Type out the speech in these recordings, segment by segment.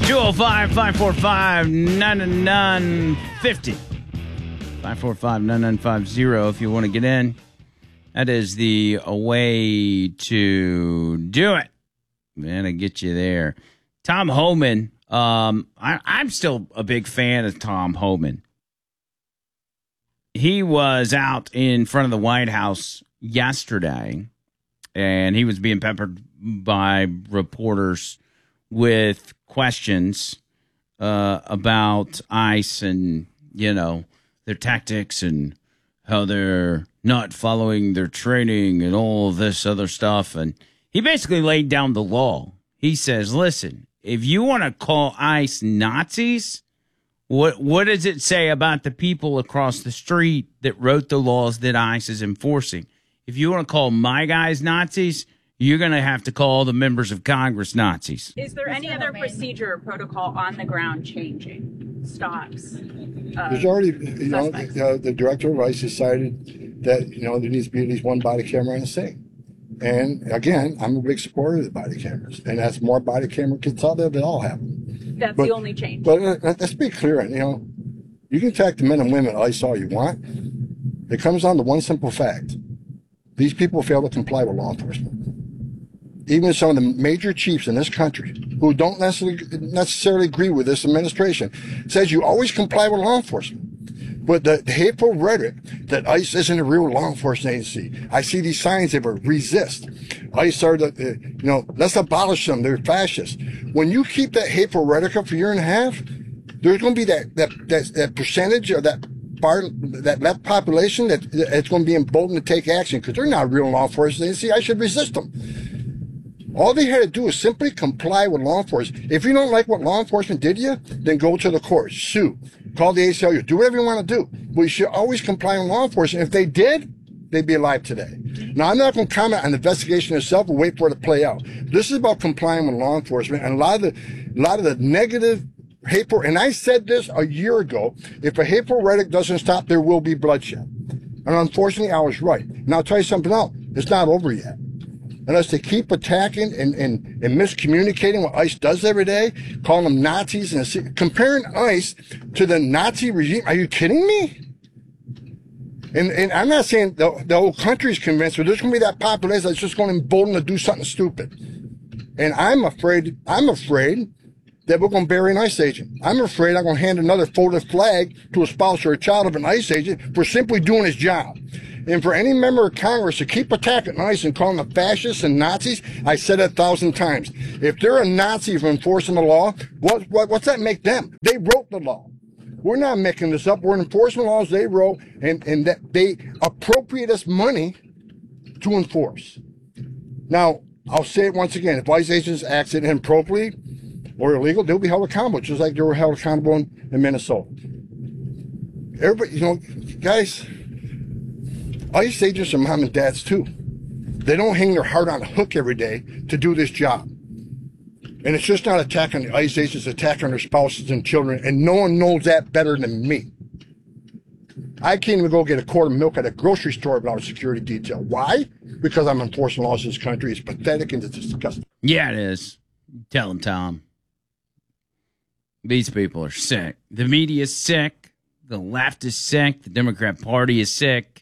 205-545-9950. 545-9950 if you want to get in. That is the way to do it. Man, I get you there. Tom Homan. I'm still a big fan of Tom Homan. He was out in front of the White House yesterday, and he was being peppered by reporters with questions about ICE and, you know, their tactics and how they're not following their training and all this other stuff. And he basically laid down the law. He says, listen, if you want to call ICE Nazis, what does it say about the people across the street that wrote the laws that ICE is enforcing? If you want to call my guys Nazis, you're going to have to call the members of Congress Nazis. Is there any other procedure or protocol on the ground changing? Stops? There's already, the director of ICE decided that, there needs to be at least one body camera in the scene. And again, I'm a big supporter of the body cameras. And as more body camera kits out there, they all have them. That's the only change. But let's be clear, you can attack the men and women at ICE all you want. It comes down to one simple fact. These people fail to comply with law enforcement. Even some of the major chiefs in this country who don't necessarily agree with this administration says you always comply with law enforcement. But the hateful rhetoric that ICE isn't a real law enforcement agency. I see these signs that were resist. ICE are let's abolish them. They're fascists. When you keep that hateful rhetoric up for a year and a half, there's going to be that percentage of that left population that it's going to be emboldened to take action because they're not a real law enforcement agency. I should resist them. All they had to do is simply comply with law enforcement. If you don't like what law enforcement did to you, then go to the courts, sue, call the ACLU, do whatever you want to do. But you should always comply with law enforcement. If they did, they'd be alive today. Now, I'm not going to comment on the investigation itself and wait for it to play out. This is about complying with law enforcement and a lot of the negative, hateful, and I said this a year ago, if a hateful rhetoric doesn't stop, there will be bloodshed. And unfortunately, I was right. And I'll tell you something else. It's not over yet. Unless they keep attacking and miscommunicating what ICE does every day, calling them Nazis and comparing ICE to the Nazi regime. Are you kidding me? And I'm not saying the whole country's convinced, but there's going to be that population that's just going to embolden to do something stupid. And I'm afraid that we're going to bury an ICE agent. I'm afraid I'm going to hand another folded flag to a spouse or a child of an ICE agent for simply doing his job. And for any member of Congress to keep attacking ICE and calling them fascists and Nazis, I said it 1,000 times. If they're a Nazi for enforcing the law, what's that make them? They wrote the law. We're not making this up. We're enforcing the laws they wrote, and that they appropriate us money to enforce. Now, I'll say it once again. If ICE agents act inappropriately or illegal, they'll be held accountable, just like they were held accountable in Minnesota. Everybody, guys, ICE agents are mom and dads too. They don't hang their heart on a hook every day to do this job. And it's just not attacking the ICE agents, attacking their spouses and children, and no one knows that better than me. I can't even go get a quart of milk at a grocery store without a security detail. Why? Because I'm enforcing laws in this country. It's pathetic and it's disgusting. Yeah, it is. Tell them, Tom. These people are sick. The media is sick. The left is sick. The Democrat Party is sick.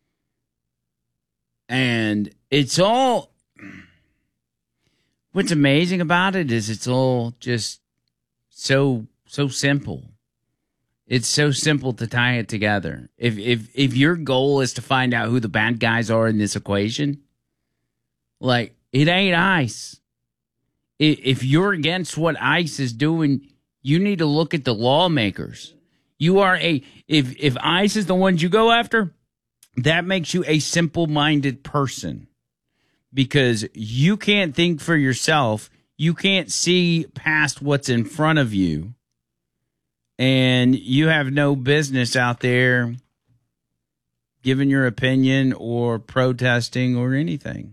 And it's all, what's amazing about it is it's all just so simple. It's so simple to tie it together. If your goal is to find out who the bad guys are in this equation, like, it ain't ICE. If you're against what ICE is doing, you need to look at the lawmakers. You are if ICE is the ones you go after, that makes you a simple-minded person because you can't think for yourself. You can't see past what's in front of you, and you have no business out there giving your opinion or protesting or anything.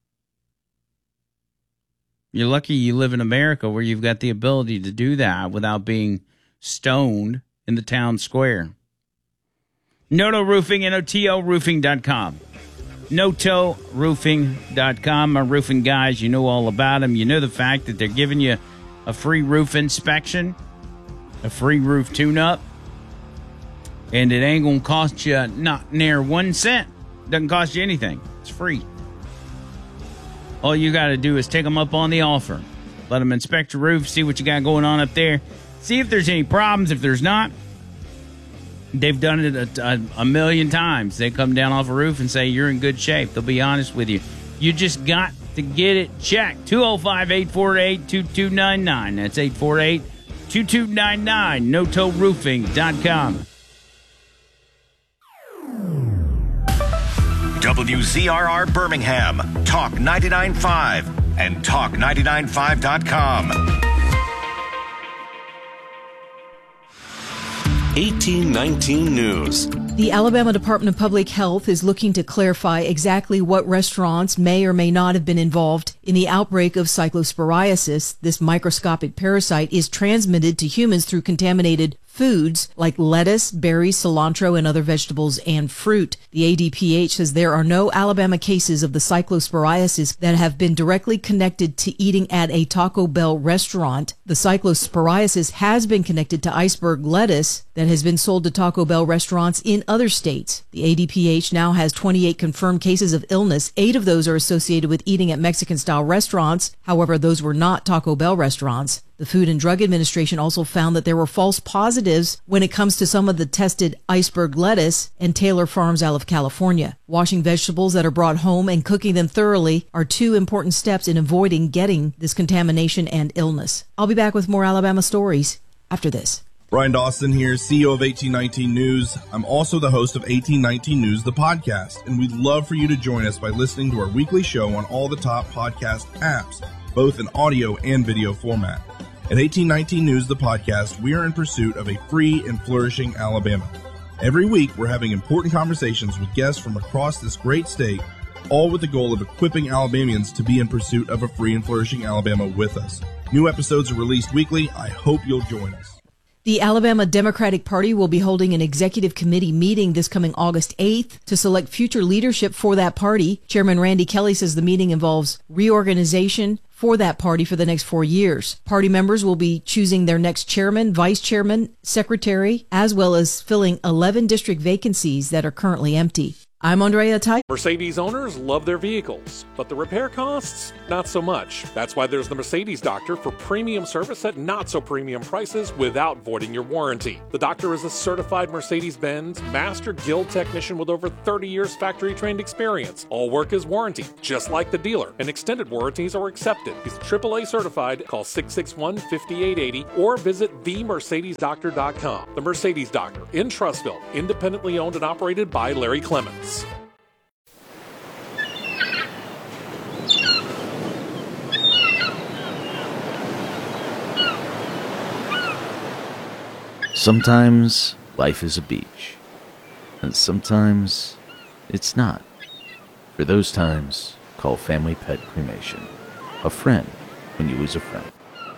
You're lucky you live in America where you've got the ability to do that without being stoned in the town square. Noto Roofing, NOTOroofing.com. NoToRoofing.com. Our roofing guys, you know all about them. You know the fact that they're giving you a free roof inspection, a free roof tune-up, and it ain't going to cost you not near 1 cent. Doesn't cost you anything. It's free. All you got to do is take them up on the offer. Let them inspect your roof, see what you got going on up there, see if there's any problems. If there's not, they've done it a million times. They come down off a roof and say, you're in good shape. They'll be honest with you. You just got to get it checked. 205-848-2299. That's 848-2299. NoToeRoofing.com. WZRR Birmingham, Talk 99.5 and Talk995.com. 1819 News. The Alabama Department of Public Health is looking to clarify exactly what restaurants may or may not have been involved in the outbreak of cyclosporiasis. This microscopic parasite is transmitted to humans through contaminated foods like lettuce, berries, cilantro, and other vegetables and fruit. The ADPH says there are no Alabama cases of the cyclosporiasis that have been directly connected to eating at a Taco Bell restaurant. The cyclosporiasis has been connected to iceberg lettuce that has been sold to Taco Bell restaurants in other states. The ADPH now has 28 confirmed cases of illness. 8 of those are associated with eating at Mexican-style restaurants. However, those were not Taco Bell restaurants. The Food and Drug Administration also found that there were false positives when it comes to some of the tested iceberg lettuce and Taylor Farms out of California. Washing vegetables that are brought home and cooking them thoroughly are 2 important steps in avoiding getting this contamination and illness. I'll be back with more Alabama stories after this. Brian Dawson here, CEO of 1819 News. I'm also the host of 1819 News, the podcast, and we'd love for you to join us by listening to our weekly show on all the top podcast apps, both in audio and video format. At 1819 News, the podcast, we are in pursuit of a free and flourishing Alabama. Every week, we're having important conversations with guests from across this great state, all with the goal of equipping Alabamians to be in pursuit of a free and flourishing Alabama with us. New episodes are released weekly. I hope you'll join us. The Alabama Democratic Party will be holding an executive committee meeting this coming August 8th to select future leadership for that party. Chairman Randy Kelly says the meeting involves reorganization for that party for the next 4 years. Party members will be choosing their next chairman, vice chairman, secretary, as well as filling 11 district vacancies that are currently empty. I'm Andrea Ty. Mercedes owners love their vehicles, but the repair costs, not so much. That's why there's the Mercedes Doctor for premium service at not so premium prices without voiding your warranty. The Doctor is a certified Mercedes-Benz Master Guild technician with over 30 years factory trained experience. All work is warranty, just like the dealer, and extended warranties are accepted. He's AAA certified. Call 661-5880 or visit themercedesdoctor.com. The Mercedes Doctor in Trussville, independently owned and operated by Larry Clements. Sometimes life is a beach, and sometimes it's not. For those times, call Family Pet Cremation. A friend when you lose a friend.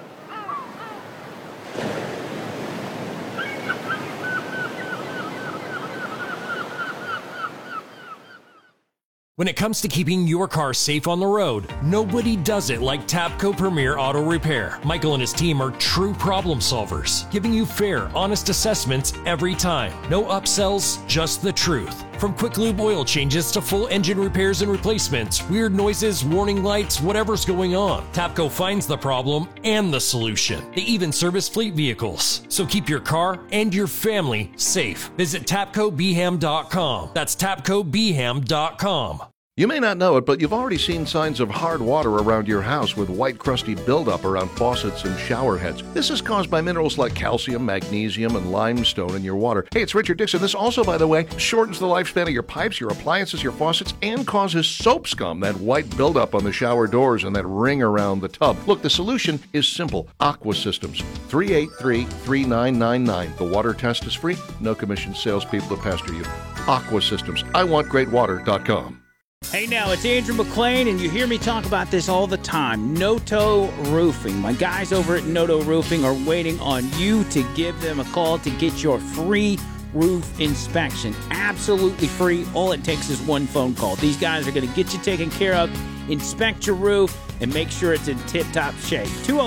When it comes to keeping your car safe on the road, nobody does it like Tapco Premier Auto Repair. Michael and his team are true problem solvers, giving you fair, honest assessments every time. No upsells, just the truth. From quick lube oil changes to full engine repairs and replacements, weird noises, warning lights, whatever's going on, Tapco finds the problem and the solution. They even service fleet vehicles. So keep your car and your family safe. Visit TapcoBeham.com. That's TapcoBeham.com. You may not know it, but you've already seen signs of hard water around your house with white crusty buildup around faucets and shower heads. This is caused by minerals like calcium, magnesium, and limestone in your water. Hey, it's Richard Dixon. This also, by the way, shortens the lifespan of your pipes, your appliances, your faucets, and causes soap scum, that white buildup on the shower doors and that ring around the tub. Look, the solution is simple. Aqua Systems, 383-3999. The water test is free. No commission salespeople to pester you. Aqua Systems. IWantGreatWater.com. Hey now, it's Andrew McClain, and you hear me talk about this all the time. No-Toe Roofing. My guys over at No-Toe Roofing are waiting on you to give them a call to get your free roof inspection. Absolutely free. All it takes is one phone call. These guys are going to get you taken care of, inspect your roof, and make sure it's in tip-top shape.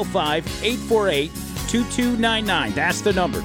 205-848-2299. That's the number,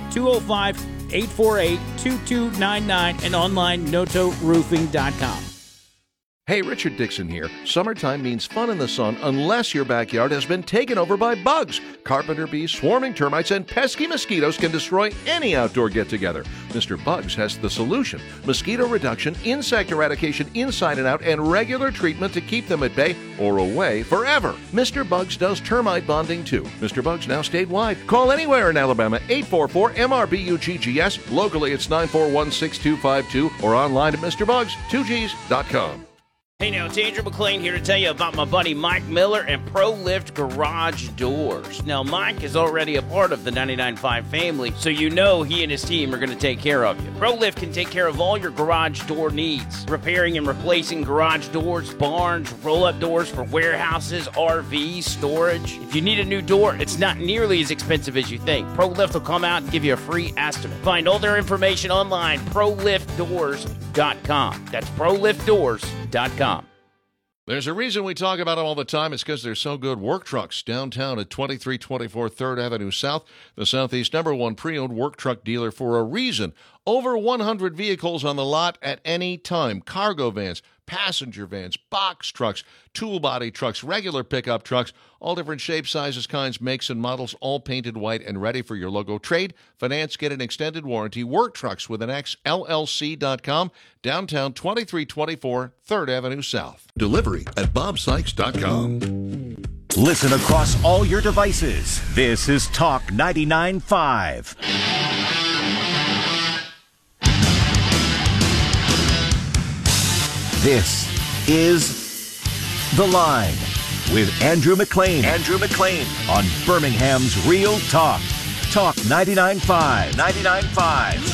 205-848-2299, and online notoroofing.com. Hey, Richard Dixon here. Summertime means fun in the sun unless your backyard has been taken over by bugs. Carpenter bees, swarming termites, and pesky mosquitoes can destroy any outdoor get-together. Mr. Bugs has the solution. Mosquito reduction, insect eradication inside and out, and regular treatment to keep them at bay or away forever. Mr. Bugs does termite bonding too. Mr. Bugs now statewide. Call anywhere in Alabama, 844-MRBUGGS. Locally, it's 941-6252 or online at MrBugs2Gs.com. Hey now, it's Andrew McLean here to tell you about my buddy Mike Miller and ProLift Garage Doors. Now, Mike is already a part of the 99.5 family, so you know he and his team are going to take care of you. ProLift can take care of all your garage door needs, repairing and replacing garage doors, barns, roll-up doors for warehouses, RVs, storage. If you need a new door, it's not nearly as expensive as you think. ProLift will come out and give you a free estimate. Find all their information online, ProLiftDoors.com. That's ProLiftDoors.com. There's a reason we talk about them all the time. It's because they're so good. Work Trucks, downtown at 2324 3rd Avenue South, the Southeast #1 pre-owned work truck dealer for a reason. Over 100 vehicles on the lot at any time. Cargo vans, passenger vans, box trucks, tool body trucks, regular pickup trucks, all different shapes, sizes, kinds, makes, and models, all painted white and ready for your logo. Trade, finance, get an extended warranty. Work Trucks with an X, LLC.com, downtown 2324 3rd Avenue South. Delivery at bobsykes.com. Listen across all your devices. This is Talk 99.5. This is The Line with Andrew McLean. Andrew McLean on Birmingham's Real Talk. Talk 99.5. 99.5.